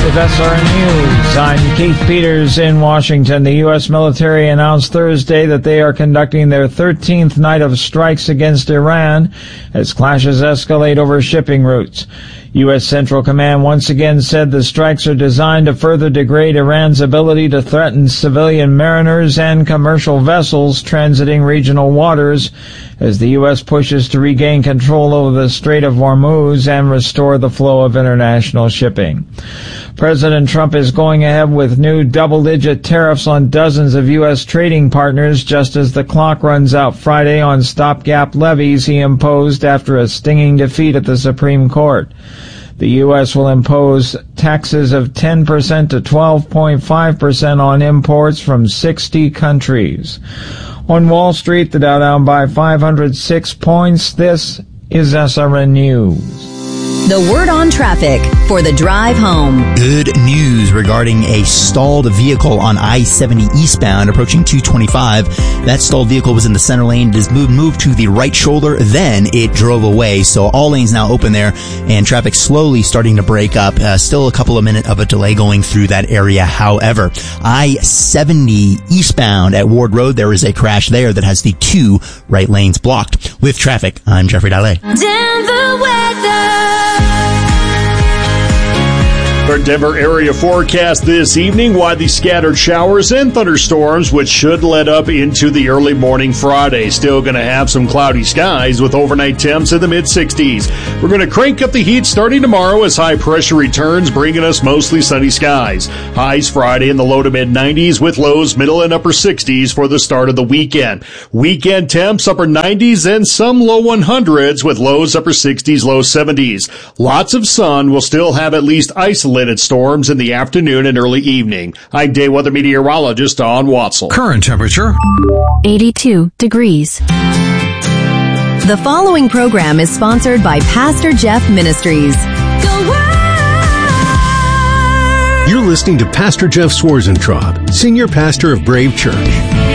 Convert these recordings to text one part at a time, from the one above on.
With SRN News, I'm Keith Peters in Washington. The U.S. military announced Thursday that they are conducting their 13th night of strikes against Iran as clashes escalate over shipping routes. U.S. Central Command once again said the strikes are designed to further degrade Iran's ability to threaten civilian mariners and commercial vessels transiting regional waters as the U.S. pushes to regain control over the Strait of Hormuz and restore the flow of international shipping. President Trump is going ahead with new double-digit tariffs on dozens of U.S. trading partners just as the clock runs out Friday on stopgap levies he imposed after a stinging defeat at the Supreme Court. The U.S. will impose taxes of 10% to 12.5% on imports from 60 countries. On Wall Street, the Dow down by 506 points. This is SRN News. The word on traffic for the drive home. Good news regarding a stalled vehicle on I-70 eastbound approaching 225. That stalled vehicle was in the center lane. It has moved to the right shoulder, then it drove away. So all lanes now open there and traffic slowly starting to break up. Still a couple of minutes of a delay going through that area. However, I-70 eastbound at Ward Road, there is a crash there that has the two right lanes blocked. With traffic, I'm Jeffrey Dalle. Denver weather. Our Denver area forecast this evening, widely scattered showers and thunderstorms, which should let up into the early morning Friday. Still going to have some cloudy skies with overnight temps in the mid-60s. We're going to crank up the heat starting tomorrow as high pressure returns, bringing us mostly sunny skies. Highs Friday in the low to mid-90s with lows middle and upper 60s for the start of the weekend. Weekend temps upper 90s and some low 100s with lows upper 60s, low 70s. Lots of sun. Will still have at least isolated storms in the afternoon and early evening. I'm day weather meteorologist Don Watzel. Current temperature 82 degrees. The following program is sponsored by Pastor Jeff Ministries. Go Word! You're listening to Pastor Jeff Swarzentraub, Senior Pastor of Brave Church.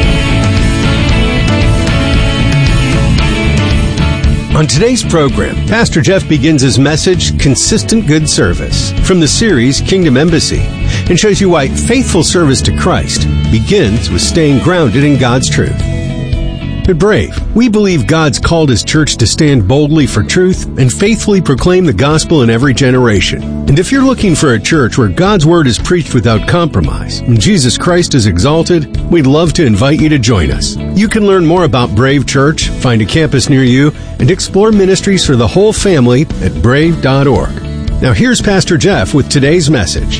On today's program, Pastor Jeff begins his message, Consistent Good Service, from the series Kingdom Embassy, and shows you why faithful service to Christ begins with staying grounded in God's truth. At Brave, we believe God's called His church to stand boldly for truth and faithfully proclaim the gospel in every generation. And if you're looking for a church where God's word is preached without compromise and Jesus Christ is exalted, we'd love to invite you to join us. You can learn more about Brave Church, find a campus near you, and explore ministries for the whole family at brave.org. Now here's Pastor Jeff with today's message.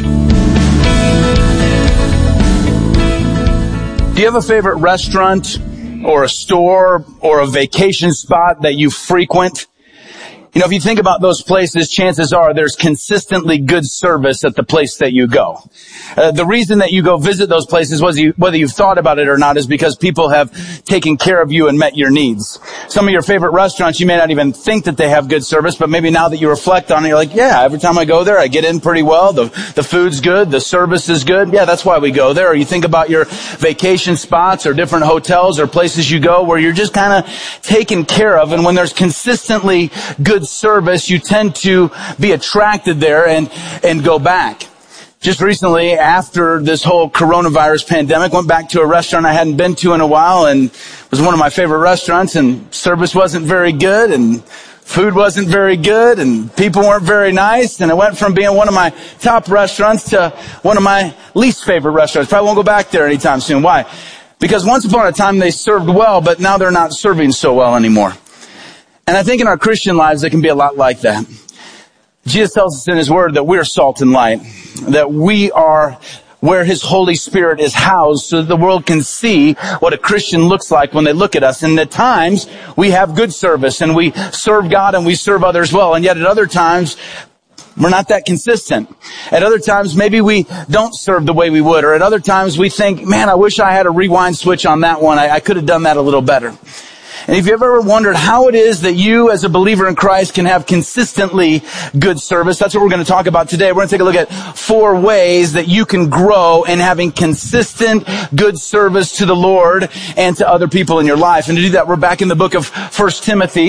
Do you have a favorite restaurant or a store or a vacation spot that you frequent? You know, if you think about those places, chances are there's consistently good service at the place that you go. The reason that you go visit those places, whether you've thought about it or not, is because people have taken care of you and met your needs. Some of your favorite restaurants, you may not even think that they have good service, but maybe now that you reflect on it, you're like, yeah, every time I go there, I get in pretty well. The food's good. The service is good. Yeah, that's why we go there. Or you think about your vacation spots or different hotels or places you go where you're just kind of taken care of. And when there's consistently good service, you tend to be attracted there and go back. Just recently, after this whole coronavirus pandemic, went back to a restaurant I hadn't been to in a while, and it was one of my favorite restaurants, and service wasn't very good, and food wasn't very good, and people weren't very nice, and it went from being one of my top restaurants to one of my least favorite restaurants. Probably won't go back there anytime soon. Why? Because once upon a time they served well, but now they're not serving so well anymore. And I think in our Christian lives, it can be a lot like that. Jesus tells us in His Word that we're salt and light, that we are where His Holy Spirit is housed so that the world can see what a Christian looks like when they look at us. And at times, we have good service and we serve God and we serve others well. And yet at other times, we're not that consistent. At other times, maybe we don't serve the way we would. Or at other times, we think, man, I wish I had a rewind switch on that one. I could have done that a little better. And if you've ever wondered how it is that you as a believer in Christ can have consistently good service, that's what we're going to talk about today. We're going to take a look at 4 ways that you can grow in having consistent good service to the Lord and to other people in your life. And to do that, we're back in the book of 1 Timothy.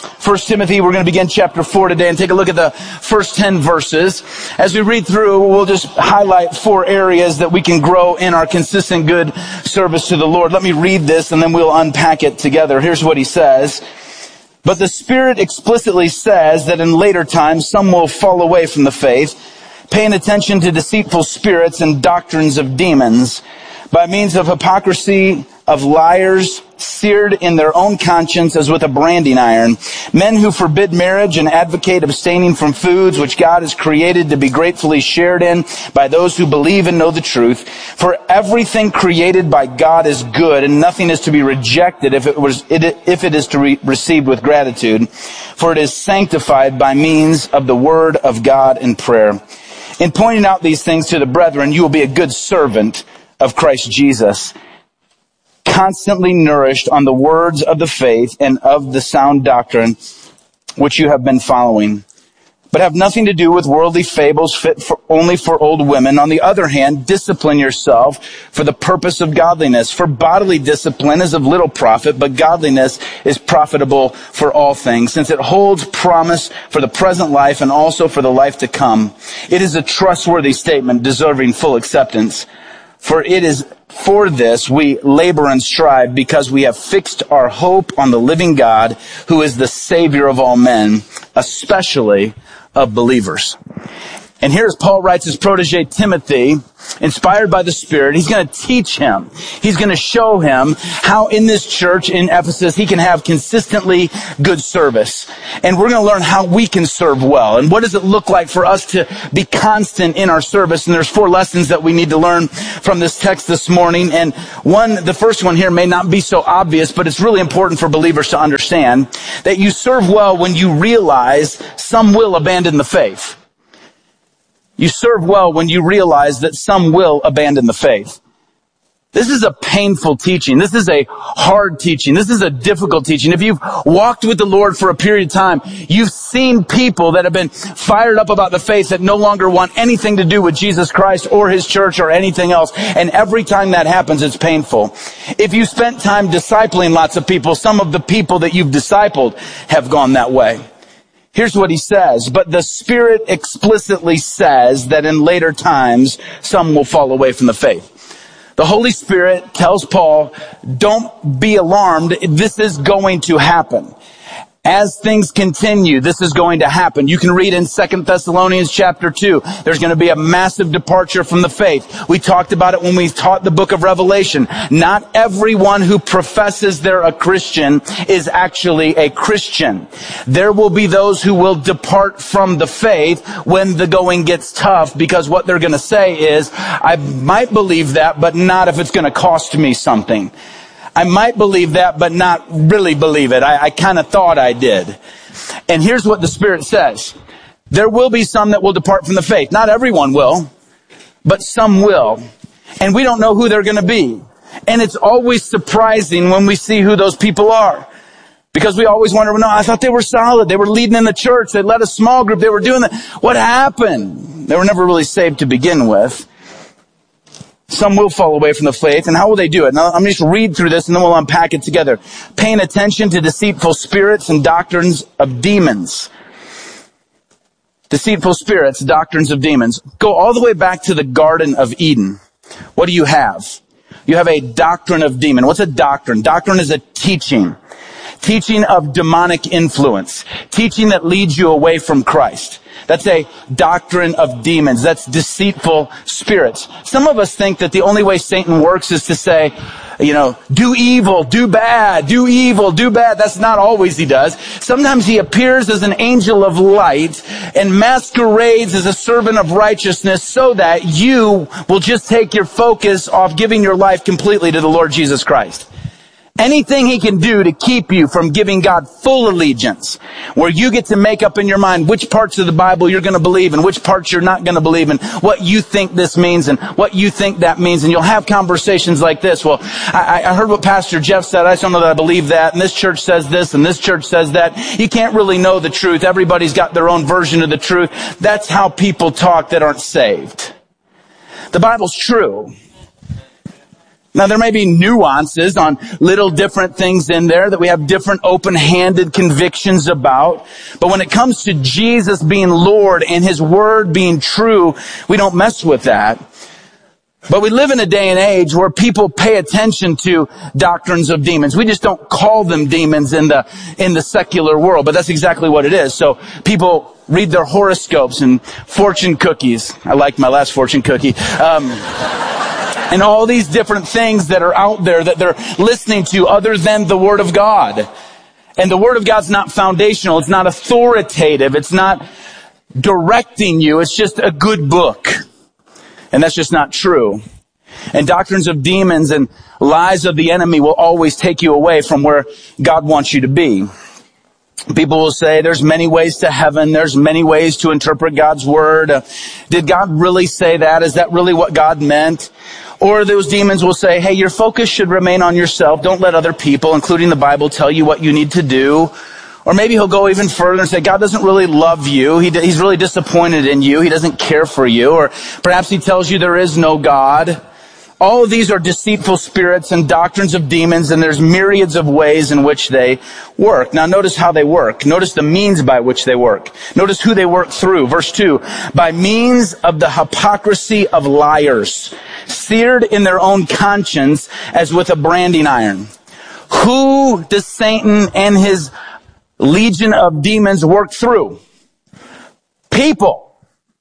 1 Timothy, we're going to begin chapter 4 today and take a look at the first 10 verses. As we read through, we'll just highlight 4 areas that we can grow in our consistent good service to the Lord. Let me read this and then we'll unpack it together. Here's what he says. But the Spirit explicitly says that in later times some will fall away from the faith, paying attention to deceitful spirits and doctrines of demons, by means of hypocrisy of liars, seared in their own conscience as with a branding iron, men who forbid marriage and advocate abstaining from foods which God has created to be gratefully shared in by those who believe and know the truth. For everything created by God is good, and nothing is to be rejected if it is to be received with gratitude, for it is sanctified by means of the word of God and prayer. In pointing out these things to the brethren, you will be a good servant of Christ Jesus, constantly nourished on the words of the faith and of the sound doctrine which you have been following, but have nothing to do with worldly fables fit only for old women. On the other hand, discipline yourself for the purpose of godliness. For bodily discipline is of little profit, but godliness is profitable for all things, since it holds promise for the present life and also for the life to come. It is a trustworthy statement deserving full acceptance. For it is for this we labor and strive, because we have fixed our hope on the living God, who is the Savior of all men, especially of believers. And here's Paul writes his protege Timothy, inspired by the Spirit. He's going to teach him. He's going to show him how in this church in Ephesus he can have consistently good service. And we're going to learn how we can serve well. And what does it look like for us to be constant in our service? And there's 4 lessons that we need to learn from this text this morning. And the first one here may not be so obvious, but it's really important for believers to understand that you serve well when you realize some will abandon the faith. You serve well when you realize that some will abandon the faith. This is a painful teaching. This is a hard teaching. This is a difficult teaching. If you've walked with the Lord for a period of time, you've seen people that have been fired up about the faith that no longer want anything to do with Jesus Christ or His church or anything else. And every time that happens, it's painful. If you spent time discipling lots of people, some of the people that you've discipled have gone that way. Here's what he says. But the Spirit explicitly says that in later times, some will fall away from the faith. The Holy Spirit tells Paul, don't be alarmed. This is going to happen. As things continue, this is going to happen. You can read in 2 Thessalonians chapter 2. There's going to be a massive departure from the faith. We talked about it when we taught the book of Revelation. Not everyone who professes they're a Christian is actually a Christian. There will be those who will depart from the faith when the going gets tough, because what they're going to say is, I might believe that, but not if it's going to cost me something. I might believe that, but not really believe it. I kind of thought I did. And here's what the Spirit says. There will be some that will depart from the faith. Not everyone will, but some will. And we don't know who they're going to be. And it's always surprising when we see who those people are. Because we always wonder, no, I thought they were solid. They were leading in the church. They led a small group. They were doing that. What happened? They were never really saved to begin with. Some will fall away from the faith. And how will they do it? Now, I'm going to just read through this and then we'll unpack it together. Paying attention to deceitful spirits and doctrines of demons. Deceitful spirits, doctrines of demons. Go all the way back to the Garden of Eden. What do you have? You have a doctrine of demon. What's a doctrine? Doctrine is a teaching. Teaching of demonic influence. Teaching that leads you away from Christ. That's a doctrine of demons. That's deceitful spirits. Some of us think that the only way Satan works is to say, do evil, do bad, do evil, do bad. That's not always he does. Sometimes he appears as an angel of light and masquerades as a servant of righteousness so that you will just take your focus off giving your life completely to the Lord Jesus Christ. Anything he can do to keep you from giving God full allegiance, where you get to make up in your mind which parts of the Bible you're going to believe and which parts you're not going to believe, and what you think this means and what you think that means. And you'll have conversations like this. Well, I heard what Pastor Jeff said. I just don't know that I believe that. And this church says this and this church says that. You can't really know the truth. Everybody's got their own version of the truth. That's how people talk that aren't saved. The Bible's true. Now, there may be nuances on little different things in there that we have different open-handed convictions about. But when it comes to Jesus being Lord and His Word being true, we don't mess with that. But we live in a day and age where people pay attention to doctrines of demons. We just don't call them demons in the secular world, but that's exactly what it is. So people read their horoscopes and fortune cookies. I liked my last fortune cookie. And all these different things that are out there that they're listening to other than the Word of God. And the Word of God's not foundational. It's not authoritative. It's not directing you. It's just a good book. And that's just not true. And doctrines of demons and lies of the enemy will always take you away from where God wants you to be. People will say there's many ways to heaven. There's many ways to interpret God's Word. Did God really say that? Is that really what God meant? Or those demons will say, hey, your focus should remain on yourself. Don't let other people, including the Bible, tell you what you need to do. Or maybe he'll go even further and say, God doesn't really love you. He's really disappointed in you. He doesn't care for you. Or perhaps he tells you there is no God. All of these are deceitful spirits and doctrines of demons, and there's myriads of ways in which they work. Now notice how they work. Notice the means by which they work. Notice who they work through. Verse 2, by means of the hypocrisy of liars, seared in their own conscience as with a branding iron. Who does Satan and his legion of demons work through? People.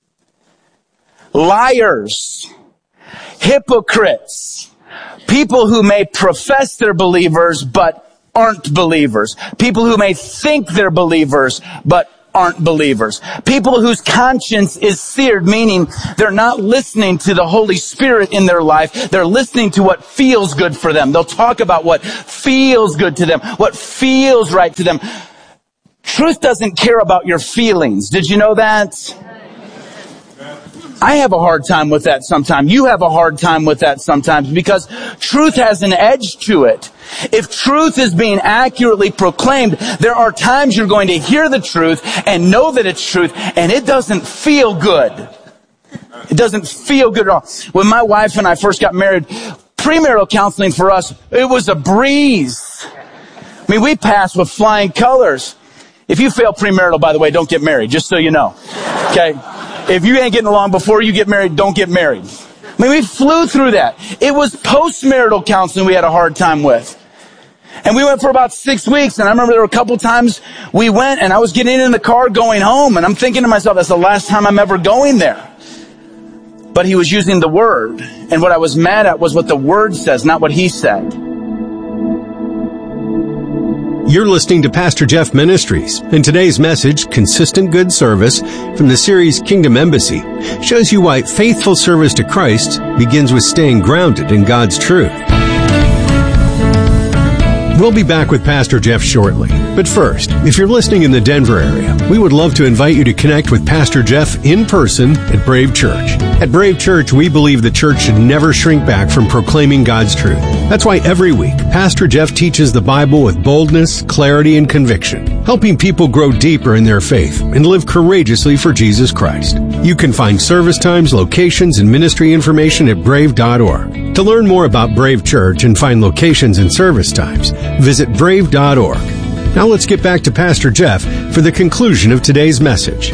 Liars. Hypocrites. People who may profess they're believers but aren't believers. People who may think they're believers but aren't believers. People whose conscience is seared, meaning they're not listening to the Holy Spirit in their life. They're listening to what feels good for them. They'll talk about what feels good to them, what feels right to them. Truth doesn't care about your feelings. Did you know that? I have a hard time with that sometimes. You have a hard time with that sometimes because truth has an edge to it. If truth is being accurately proclaimed, there are times you're going to hear the truth and know that it's truth, and it doesn't feel good. It doesn't feel good at all. When my wife and I first got married, premarital counseling for us, it was a breeze. I mean, we passed with flying colors. If you fail premarital, by the way, don't get married, just so you know. Okay? If you ain't getting along before you get married, don't get married. I mean, we flew through that. It was post-marital counseling we had a hard time with. And we went for about 6 weeks, and I remember there were a couple times we went, and I was getting in the car going home, and I'm thinking to myself, that's the last time I'm ever going there. But he was using the Word, and what I was mad at was what the Word says, not what he said. You're listening to Pastor Jeff Ministries, and today's message, Consistent Good Service, from the series Kingdom Embassy, shows you why faithful service to Christ begins with staying grounded in God's truth. We'll be back with Pastor Jeff shortly. But first, if you're listening in the Denver area, we would love to invite you to connect with Pastor Jeff in person at Brave Church. At Brave Church, we believe the church should never shrink back from proclaiming God's truth. That's why every week, Pastor Jeff teaches the Bible with boldness, clarity, and conviction, helping people grow deeper in their faith and live courageously for Jesus Christ. You can find service times, locations, and ministry information at brave.org. To learn more about Brave Church and find locations and service times, visit brave.org. Now let's get back to Pastor Jeff for the conclusion of today's message.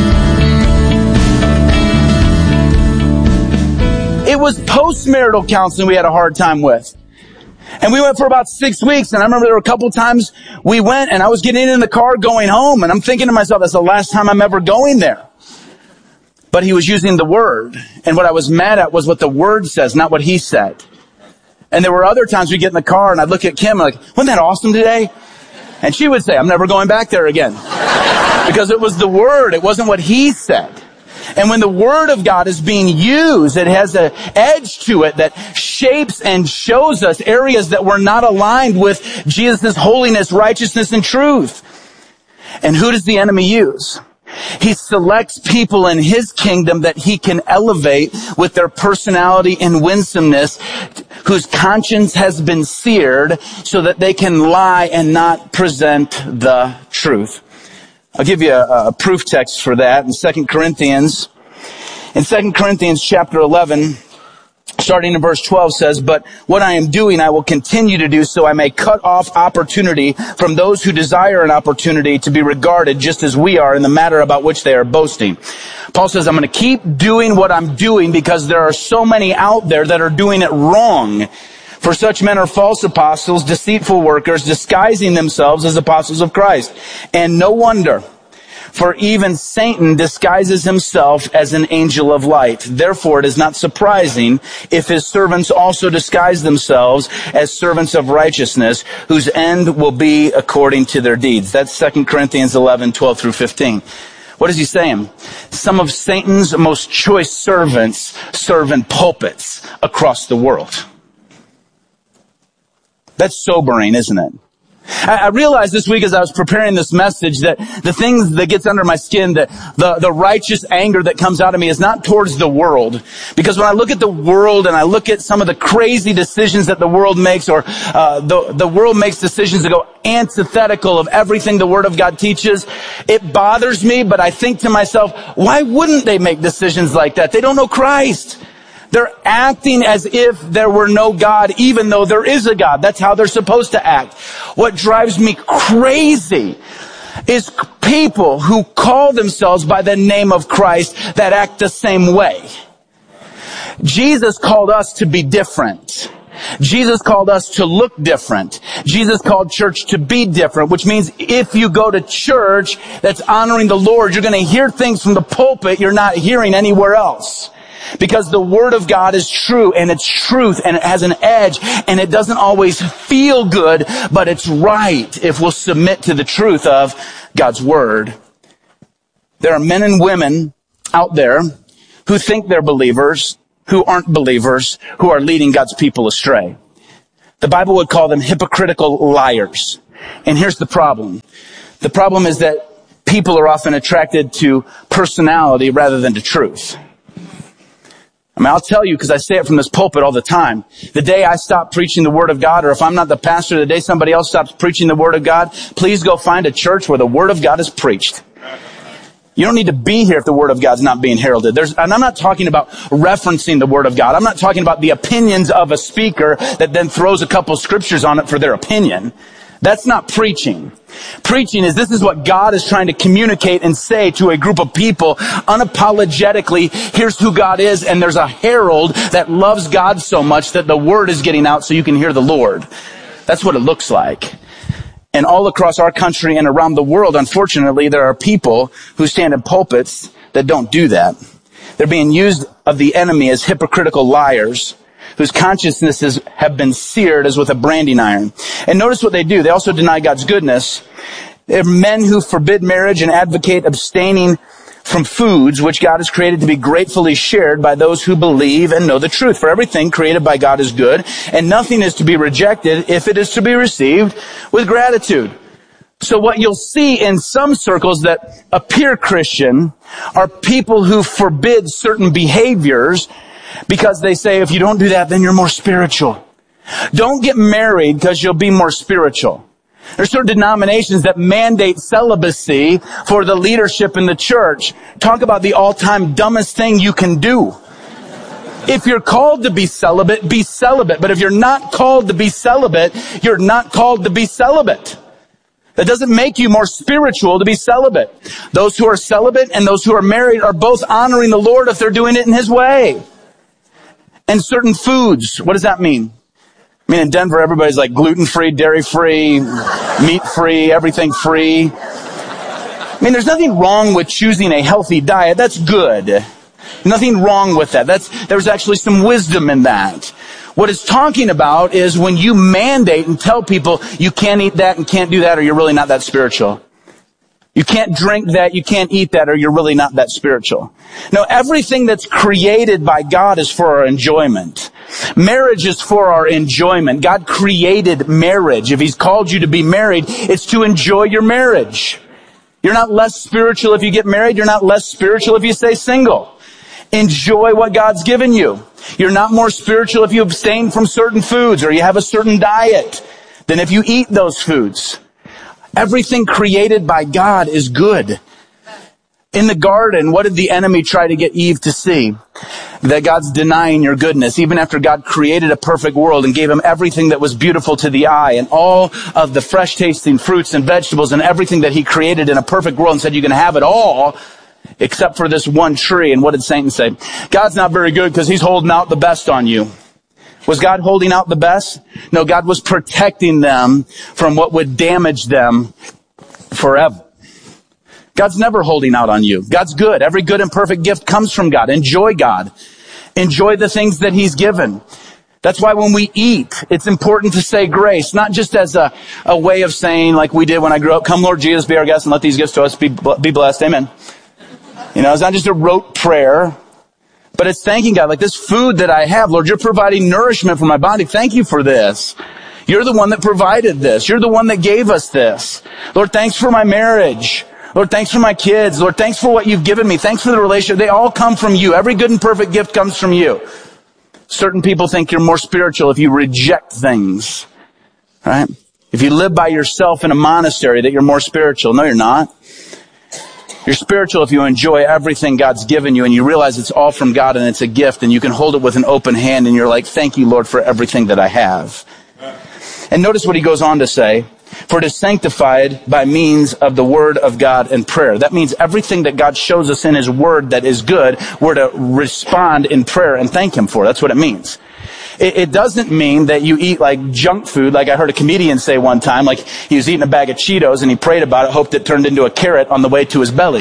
It was post-marital counseling we had a hard time with. And we went for about 6 weeks, and I remember there were a couple times we went, and I was getting in the car going home, and I'm thinking to myself, that's the last time I'm ever going there. But he was using the Word, and what I was mad at was what the Word says, not what he said. And there were other times we'd get in the car, and I'd look at Kim, like, wasn't that awesome today? And she would say, I'm never going back there again. Because it was the Word, it wasn't what he said. And when the Word of God is being used, it has an edge to it that shapes and shows us areas that were not aligned with Jesus' holiness, righteousness, and truth. And who does the enemy use? He selects people in his kingdom that he can elevate with their personality and winsomeness, whose conscience has been seared so that they can lie and not present the truth. I'll give you a proof text for that in 2 Corinthians. In 2 Corinthians chapter 11, starting in verse 12 says, "But what I am doing, I will continue to do, so I may cut off opportunity from those who desire an opportunity to be regarded just as we are in the matter about which they are boasting." Paul says, I'm going to keep doing what I'm doing because there are so many out there that are doing it wrong. For such men are false apostles, deceitful workers, disguising themselves as apostles of Christ. And no wonder, for even Satan disguises himself as an angel of light. Therefore, it is not surprising if his servants also disguise themselves as servants of righteousness, whose end will be according to their deeds. That's 2 Corinthians 11, 12 through 15. What is he saying? Some of Satan's most choice servants serve in pulpits across the world. That's sobering, isn't it? I realized this week as I was preparing this message that the things that gets under my skin, that the righteous anger that comes out of me is not towards the world. Because when I look at the world and I look at some of the crazy decisions that the world makes, or the world makes decisions that go antithetical of everything the Word of God teaches, it bothers me, but I think to myself, why wouldn't they make decisions like that? They don't know Christ. They're acting as if there were no God, even though there is a God. That's how they're supposed to act. What drives me crazy is people who call themselves by the name of Christ that act the same way. Jesus called us to be different. Jesus called us to look different. Jesus called church to be different, which means if you go to church that's honoring the Lord, you're going to hear things from the pulpit you're not hearing anywhere else. Because the Word of God is true, and it's truth, and it has an edge, and it doesn't always feel good, but it's right if we'll submit to the truth of God's Word. There are men and women out there who think they're believers, who aren't believers, who are leading God's people astray. The Bible would call them hypocritical liars. And here's the problem. The problem is that people are often attracted to personality rather than to truth. I mean, I'll tell you, because I say it from this pulpit all the time, the day I stop preaching the Word of God, or if I'm not the pastor, the day somebody else stops preaching the Word of God, please go find a church where the Word of God is preached. You don't need to be here if the Word of God's not being heralded. And I'm not talking about referencing the Word of God. I'm not talking about the opinions of a speaker that then throws a couple scriptures on it for their opinion. That's not preaching. Preaching is, this is what God is trying to communicate and say to a group of people unapologetically. Here's who God is, and there's a herald that loves God so much that the word is getting out so you can hear the Lord. That's what it looks like. And all across our country and around the world, unfortunately, there are people who stand in pulpits that don't do that. They're being used of the enemy as hypocritical liars, whose consciousnesses have been seared as with a branding iron. And notice what they do. They also deny God's goodness. They're men who forbid marriage and advocate abstaining from foods which God has created to be gratefully shared by those who believe and know the truth. For everything created by God is good, and nothing is to be rejected if it is to be received with gratitude. So what you'll see in some circles that appear Christian are people who forbid certain behaviors because they say, if you don't do that, then you're more spiritual. Don't get married because you'll be more spiritual. There's certain denominations that mandate celibacy for the leadership in the church. Talk about the all-time dumbest thing you can do. If you're called to be celibate, be celibate. But if you're not called to be celibate, you're not called to be celibate. That doesn't make you more spiritual to be celibate. Those who are celibate and those who are married are both honoring the Lord if they're doing it in His way. And certain foods, what does that mean? I mean, in Denver, everybody's like gluten-free, dairy-free, meat-free, everything free. I mean, there's nothing wrong with choosing a healthy diet. That's good. Nothing wrong with that. There's actually some wisdom in that. What it's talking about is when you mandate and tell people you can't eat that and can't do that, or you're really not that spiritual. You can't drink that, you can't eat that, or you're really not that spiritual. No, everything that's created by God is for our enjoyment. Marriage is for our enjoyment. God created marriage. If He's called you to be married, it's to enjoy your marriage. You're not less spiritual if you get married. You're not less spiritual if you stay single. Enjoy what God's given you. You're not more spiritual if you abstain from certain foods or you have a certain diet than if you eat those foods. Everything created by God is good. In the garden, what did the enemy try to get Eve to see? That God's denying your goodness, even after God created a perfect world and gave him everything that was beautiful to the eye and all of the fresh tasting fruits and vegetables and everything that he created in a perfect world and said you can have it all except for this one tree. And what did Satan say? God's not very good because he's holding out the best on you. Was God holding out the best? No, God was protecting them from what would damage them forever. God's never holding out on you. God's good. Every good and perfect gift comes from God. Enjoy God. Enjoy the things that he's given. That's why when we eat, it's important to say grace, not just as a way of saying like we did when I grew up, come Lord Jesus, be our guest and let these gifts to us be blessed. Amen. You know, it's not just a rote prayer, but it's thanking God. Like this food that I have, Lord, you're providing nourishment for my body. Thank you for this. You're the one that provided this. You're the one that gave us this. Lord, thanks for my marriage. Lord, thanks for my kids. Lord, thanks for what you've given me. Thanks for the relationship. They all come from you. Every good and perfect gift comes from you. Certain people think you're more spiritual if you reject things, right? If you live by yourself in a monastery, that you're more spiritual. No, you're not. You're spiritual if you enjoy everything God's given you and you realize it's all from God and it's a gift and you can hold it with an open hand and you're like, thank you, Lord, for everything that I have. And notice what he goes on to say. For it is sanctified by means of the word of God and prayer. That means everything that God shows us in his word that is good, we're to respond in prayer and thank him for. That's what it means. It doesn't mean that you eat like junk food, like I heard a comedian say one time, like he was eating a bag of Cheetos and he prayed about it, hoped it turned into a carrot on the way to his belly.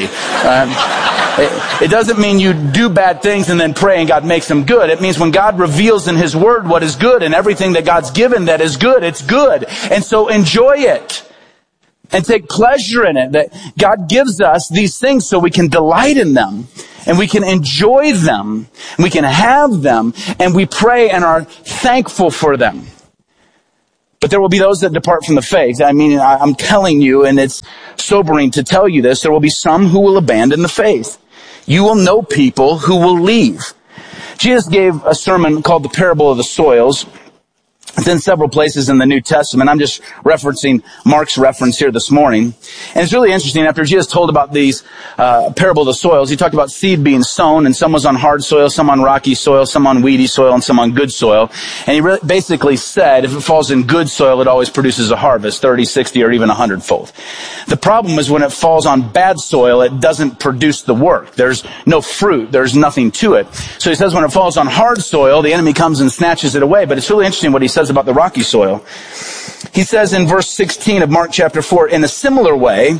It doesn't mean you do bad things and then pray and God makes them good. It means when God reveals in his word what is good and everything that God's given that is good, it's good. And so enjoy it and take pleasure in it. That God gives us these things so we can delight in them and we can enjoy them and we can have them and we pray and are thankful for them. But there will be those that depart from the faith. I mean, I'm telling you, and it's sobering to tell you this, there will be some who will abandon the faith. You will know people who will leave. Jesus gave a sermon called the Parable of the Soils. It's in several places in the New Testament. I'm just referencing Mark's reference here this morning. And it's really interesting. After Jesus told about these parable of the soils, he talked about seed being sown, and some was on hard soil, some on rocky soil, some on weedy soil, and some on good soil. And he really basically said if it falls in good soil, it always produces a harvest, 30, 60, or even 100-fold. The problem is when it falls on bad soil, it doesn't produce the work. There's no fruit. There's nothing to it. So he says when it falls on hard soil, the enemy comes and snatches it away. But it's really interesting what he says about the rocky soil. He says in verse 16 of Mark chapter 4, in a similar way,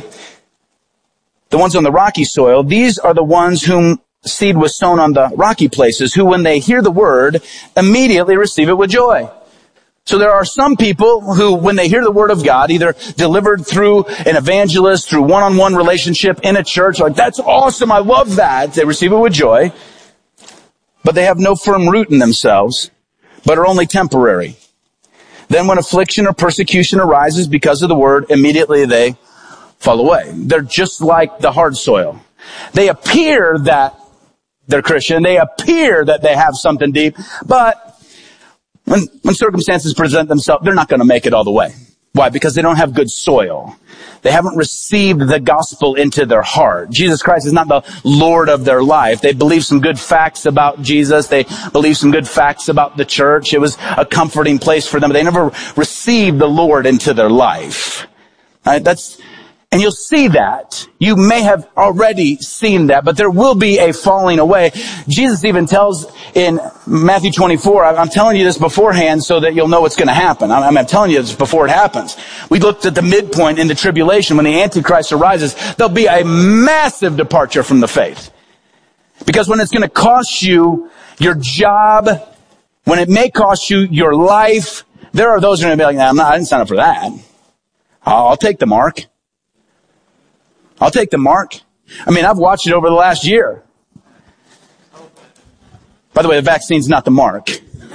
the ones on the rocky soil, these are the ones whom seed was sown on the rocky places, who when they hear the word, immediately receive it with joy. So there are some people who, when they hear the word of God, either delivered through an evangelist, through one-on-one relationship in a church, like, that's awesome, I love that. They receive it with joy, but they have no firm root in themselves, but are only temporary. Then when affliction or persecution arises because of the word, immediately they fall away. They're just like the hard soil. They appear that they're Christian. They appear that they have something deep. But when circumstances present themselves, they're not going to make it all the way. Why? Because they don't have good soil. They haven't received the gospel into their heart. Jesus Christ is not the Lord of their life. They believe some good facts about Jesus. They believe some good facts about the church. It was a comforting place for them. They never received the Lord into their life. Right? And you'll see that. You may have already seen that, but there will be a falling away. Jesus even tells in Matthew 24, I'm telling you this beforehand so that you'll know what's going to happen. I'm telling you this before it happens. We looked at the midpoint in the tribulation. When the Antichrist arises, there'll be a massive departure from the faith. Because when it's going to cost you your job, when it may cost you your life, there are those who are going to be like, I didn't sign up for that. I'll take the mark. I'll take the mark. I mean, I've watched it over the last year. By the way, the vaccine's not the mark.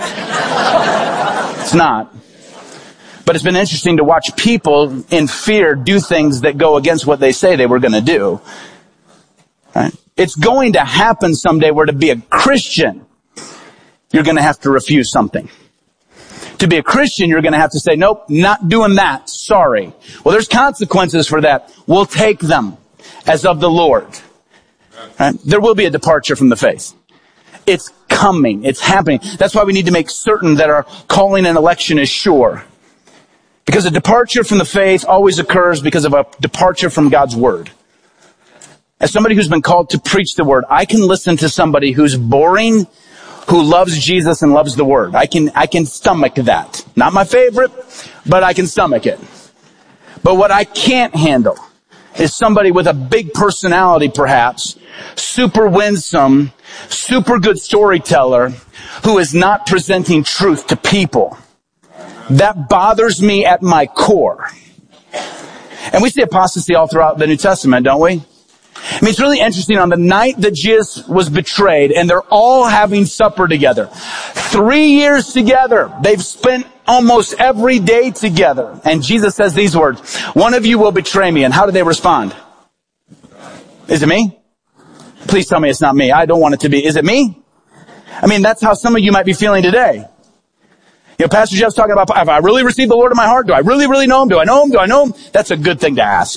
It's not. But it's been interesting to watch people in fear do things that go against what they say they were going to do. Right? It's going to happen someday where to be a Christian, you're going to have to refuse something. To be a Christian, you're going to have to say, nope, not doing that. Sorry. Well, there's consequences for that. We'll take them as of the Lord. Right? There will be a departure from the faith. It's coming. It's happening. That's why we need to make certain that our calling and election is sure. Because a departure from the faith always occurs because of a departure from God's word. As somebody who's been called to preach the word, I can listen to somebody who's boring, who loves Jesus and loves the word. I can stomach that. Not my favorite, but I can stomach it. But what I can't handle is somebody with a big personality, perhaps, super winsome, super good storyteller, who is not presenting truth to people. That bothers me at my core. And we see apostasy all throughout the New Testament, don't we? I mean, it's really interesting. On the night that Jesus was betrayed, and they're all having supper together, 3 years together, they've spent almost every day together. And Jesus says these words, one of you will betray me. And how do they respond? Is it me? Please tell me it's not me. I don't want it to be. Is it me? I mean, that's how some of you might be feeling today. You know, Pastor Jeff's talking about, have I really received the Lord in my heart? Do I really, really know him? Do I know him? Do I know him? That's a good thing to ask.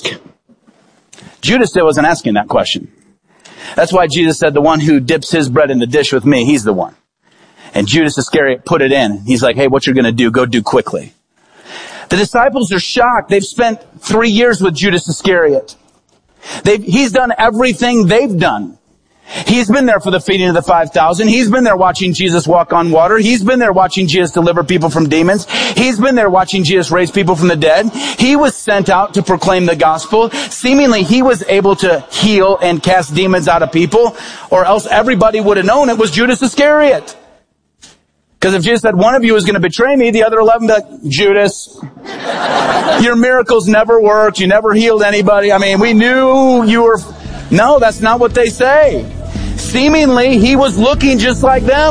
Judas still wasn't asking that question. That's why Jesus said the one who dips his bread in the dish with me, he's the one. And Judas Iscariot put it in. He's like, hey, what you're going to do, go do quickly. The disciples are shocked. They've spent 3 years with Judas Iscariot. He's done everything they've done. He's been there for the feeding of the 5,000. He's been there watching Jesus walk on water. He's been there watching Jesus deliver people from demons. He's been there watching Jesus raise people from the dead. He was sent out to proclaim the gospel. Seemingly, he was able to heal and cast demons out of people, or else everybody would have known it was Judas Iscariot. Because if Jesus said one of you is going to betray me, the other 11 would be like, Judas, your miracles never worked. You never healed anybody. I mean, we knew you were... No, that's not what they say. Seemingly, he was looking just like them.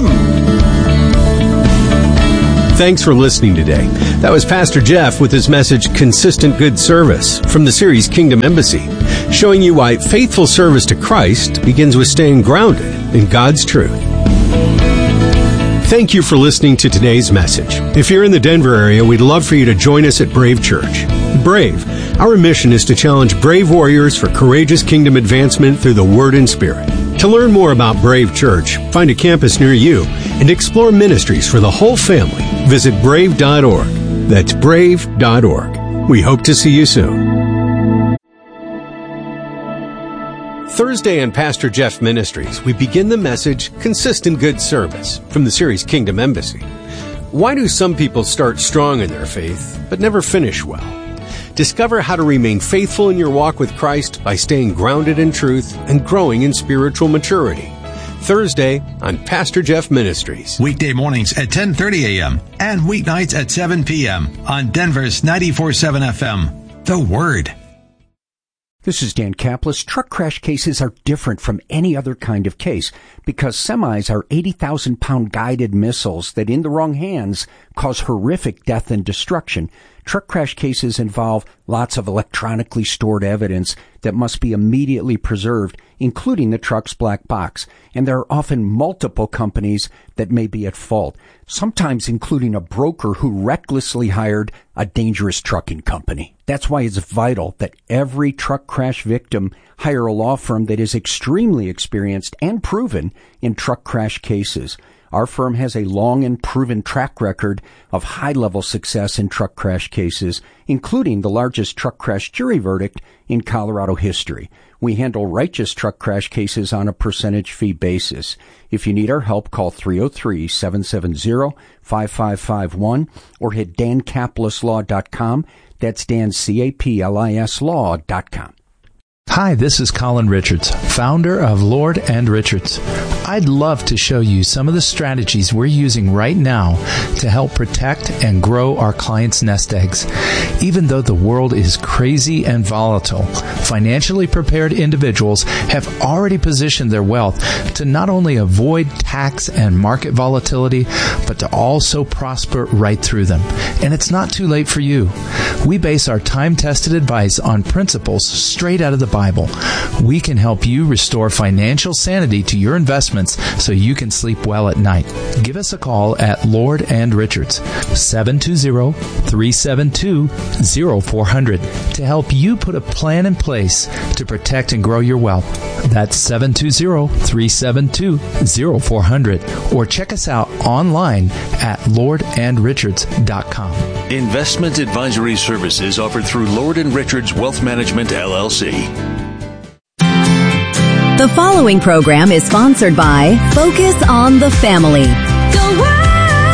Thanks for listening today. That was Pastor Jeff with his message, Consistent Good Service, from the series Kingdom Embassy, showing you why faithful service to Christ begins with staying grounded in God's truth. Thank you for listening to today's message. If you're in the Denver area, we'd love for you to join us at Brave Church. Brave, our mission is to challenge brave warriors for courageous kingdom advancement through the Word and Spirit. To learn more about Brave Church, find a campus near you, and explore ministries for the whole family, visit brave.org. That's brave.org. We hope to see you soon. Thursday on Pastor Jeff Ministries, we begin the message, Consistent Good Service, from the series Kingdom Embassy. Why do some people start strong in their faith, but never finish well? Discover how to remain faithful in your walk with Christ by staying grounded in truth and growing in spiritual maturity. Thursday on Pastor Jeff Ministries. Weekday mornings at 10:30 a.m. and weeknights at 7 p.m. on Denver's 94.7 FM. The Word. This is Dan Kaplis. Truck crash cases are different from any other kind of case because semis are 80,000-pound guided missiles that, in the wrong hands, cause horrific death and destruction. Truck crash cases involve lots of electronically stored evidence that must be immediately preserved, including the truck's black box. And there are often multiple companies that may be at fault, sometimes including a broker who recklessly hired a dangerous trucking company. That's why it's vital that every truck crash victim hire a law firm that is extremely experienced and proven in truck crash cases. Our firm has a long and proven track record of high-level success in truck crash cases, including the largest truck crash jury verdict in Colorado history. We handle righteous truck crash cases on a percentage fee basis. If you need our help, call 303-770-5551 or hit dancaplislaw.com. That's dancaplis.com. Hi, this is Colin Richards, founder of Lord and Richards. I'd love to show you some of the strategies we're using right now to help protect and grow our clients' nest eggs. Even though the world is crazy and volatile, financially prepared individuals have already positioned their wealth to not only avoid tax and market volatility, but to also prosper right through them. And it's not too late for you. We base our time-tested advice on principles straight out of the Bible. Bible. We can help you restore financial sanity to your investments so you can sleep well at night. Give us a call at Lord and Richards, 720-372-0400, to help you put a plan in place to protect and grow your wealth. That's 720-372-0400, or check us out online at lordandrichards.com. Investment advisory services offered through Lord & Richards Wealth Management, LLC. The following program is sponsored by Focus on the Family. Go work.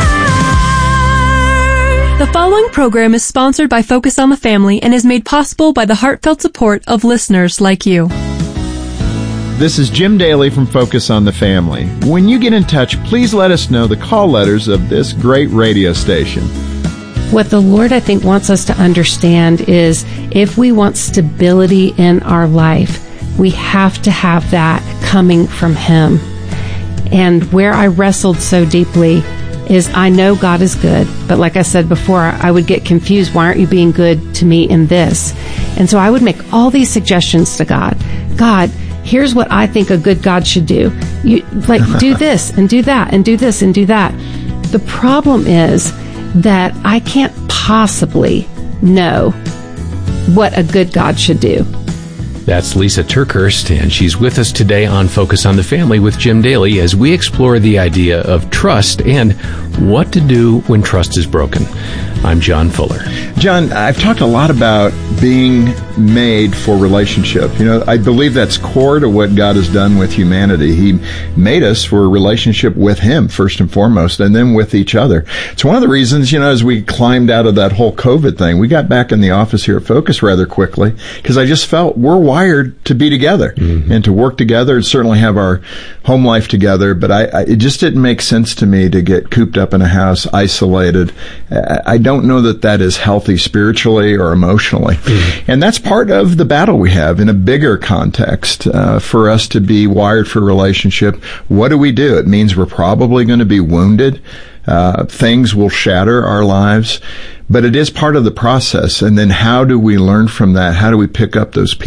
The following program is sponsored by Focus on the Family and is made possible by the heartfelt support of listeners like you. This is Jim Daly from Focus on the Family. When you get in touch, please let us know the call letters of this great radio station. What the Lord, I think, wants us to understand is if we want stability in our life, we have to have that coming from Him. And where I wrestled so deeply is I know God is good, but like I said before, I would get confused. Why aren't you being good to me in this? And so I would make all these suggestions to God. God, here's what I think a good God should do. You do this and do that and do this and do that. The problem is that I can't possibly know what a good God should do. That's Lisa Turkhurst, and she's with us today on Focus on the Family with Jim Daly as we explore the idea of trust and what to do when trust is broken. I'm John Fuller. John, I've talked a lot about being made for relationship. You know, I believe that's core to what God has done with humanity. He made us for a relationship with Him, first and foremost, and then with each other. It's one of the reasons, you know, as we climbed out of that whole COVID thing, we got back in the office here at Focus rather quickly, because I just felt we're wired to be together and to work together and certainly have our home life together. But it just didn't make sense to me to get cooped up in a house, isolated. I don't know that is healthy spiritually or emotionally. And that's part of the battle we have in a bigger context for us to be wired for relationship. What do we do? It means we're probably going to be wounded. Things will shatter our lives, but it is part of the process. And then how do we learn from that? How do we pick up those pieces?